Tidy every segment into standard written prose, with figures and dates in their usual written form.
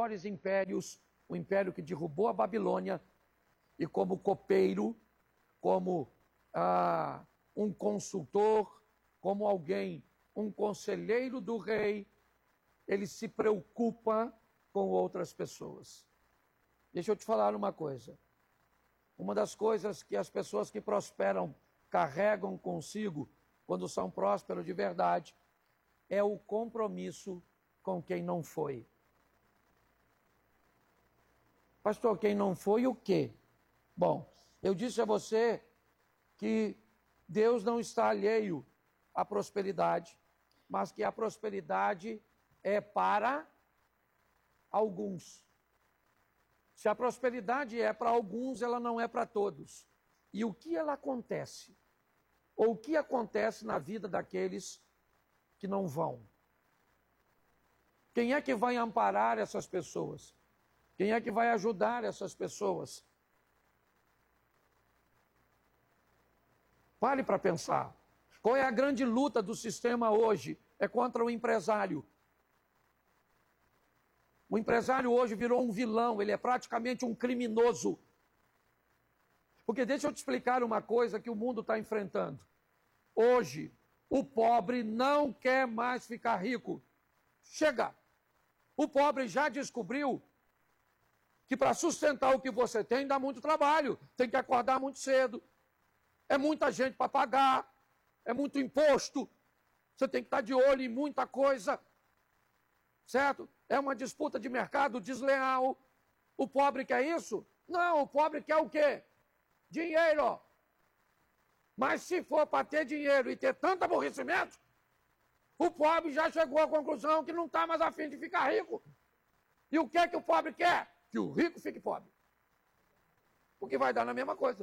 maiores impérios, o império que derrubou a Babilônia, e como copeiro, como um consultor, como alguém, um conselheiro do rei, ele se preocupa com outras pessoas. Deixa eu te falar uma coisa. Uma das coisas que as pessoas que prosperam carregam consigo, quando são prósperos de verdade, é o compromisso com quem não foi. Pastor, quem não foi o quê? Bom, eu disse a você que Deus não está alheio à prosperidade, mas que a prosperidade é para alguns. Se a prosperidade é para alguns, ela não é para todos. E o que ela acontece? Ou o que acontece na vida daqueles que não vão? Quem é que vai amparar essas pessoas? Quem é que vai ajudar essas pessoas? Pare para pensar. Qual é a grande luta do sistema hoje? É contra o empresário. O empresário hoje virou um vilão, ele é praticamente um criminoso. Porque deixa eu te explicar uma coisa que o mundo está enfrentando. Hoje, o pobre não quer mais ficar rico. Chega! O pobre já descobriu que para sustentar o que você tem dá muito trabalho. Tem que acordar muito cedo. É muita gente para pagar. É muito imposto. Você tem que estar de olho em muita coisa. Certo? É uma disputa de mercado desleal. O pobre quer isso? Não, o pobre quer o quê? Dinheiro. Mas se for para ter dinheiro e ter tanto aborrecimento, o pobre já chegou à conclusão que não está mais a fim de ficar rico. E o que é que o pobre quer? Que o rico fique pobre. O que vai dar na mesma coisa.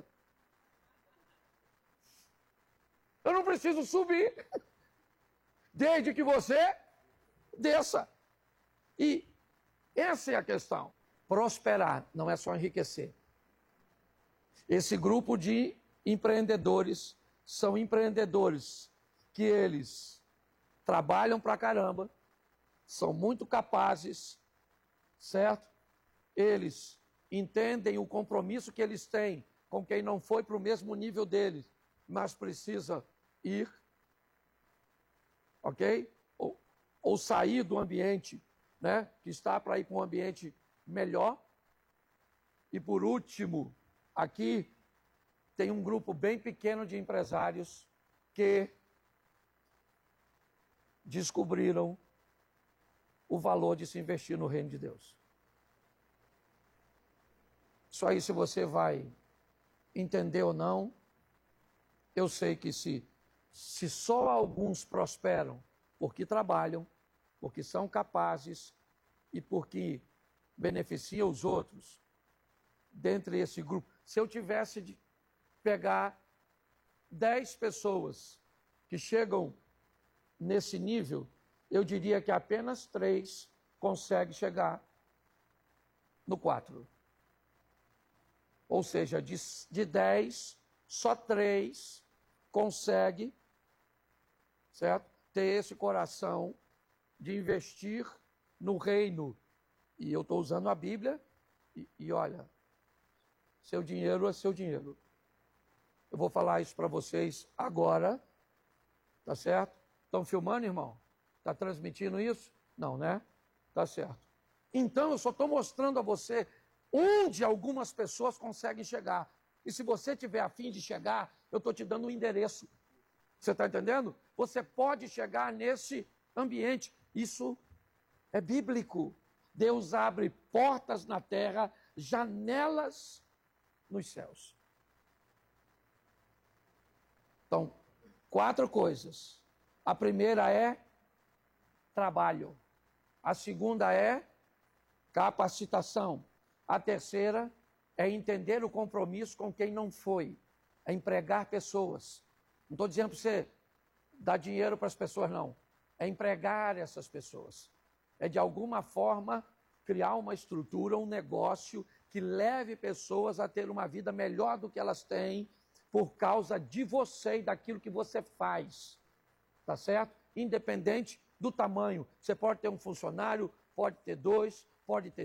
Eu não preciso subir, desde que você desça. E essa é a questão. Prosperar não é só enriquecer. Esse grupo de empreendedores são empreendedores que eles trabalham pra caramba, são muito capazes, certo? Eles entendem o compromisso que eles têm com quem não foi para o mesmo nível deles, mas precisa ir, ok? Ou sair do ambiente, né, que está para ir para um ambiente melhor. E por último, aqui tem um grupo bem pequeno de empresários que descobriram o valor de se investir no reino de Deus. Isso aí, se você vai entender ou não, eu sei que se só alguns prosperam porque trabalham, porque são capazes e porque beneficiam os outros, dentre esse grupo, se eu tivesse de pegar 10 pessoas que chegam nesse nível, eu diria que apenas 3 conseguem chegar no 4. Ou seja, de 10, só 3 conseguem, certo? Ter esse coração de investir no reino. E eu estou usando a Bíblia e olha, seu dinheiro é seu dinheiro. Eu vou falar isso para vocês agora, tá certo? Estão filmando, irmão? Está transmitindo isso? Não, né? Tá certo. Então, eu só estou mostrando a você onde algumas pessoas conseguem chegar. E se você tiver a fim de chegar, eu estou te dando um endereço. Você está entendendo? Você pode chegar nesse ambiente. Isso é bíblico. Deus abre portas na terra, janelas nos céus. Então, 4 coisas. A primeira é trabalho. A segunda é capacitação. A terceira é entender o compromisso com quem não foi. É empregar pessoas. Não estou dizendo para você dar dinheiro para as pessoas, não. É empregar essas pessoas. É, de alguma forma, criar uma estrutura, um negócio que leve pessoas a ter uma vida melhor do que elas têm por causa de você e daquilo que você faz. Tá certo? Independente do tamanho. Você pode ter um funcionário, pode ter 2, pode ter